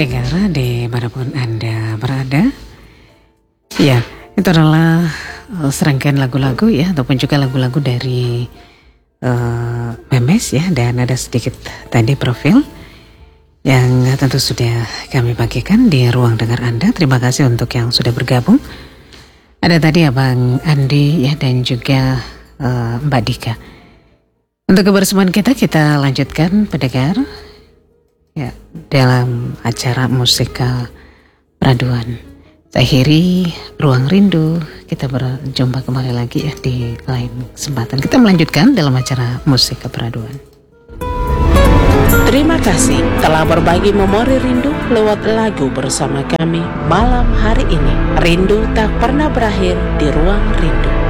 pendengar dimanapun Anda berada. Ya, itu adalah serangkaian lagu-lagu ya, ataupun juga lagu-lagu dari Memes ya. Dan ada sedikit tadi profil yang tentu sudah kami bagikan di ruang dengar Anda. Terima kasih untuk yang sudah bergabung. Ada tadi Abang Andi ya, dan juga Mbak Dika. Untuk kebersamaan kita lanjutkan pendengar ya, dalam acara Musika Peraduan. Saya akhiri Ruang Rindu. Kita berjumpa kembali lagi ya di lain kesempatan. Kita melanjutkan dalam acara Musika Peraduan. Terima kasih telah berbagi memori rindu lewat lagu bersama kami malam hari ini. Rindu tak pernah berakhir di Ruang Rindu.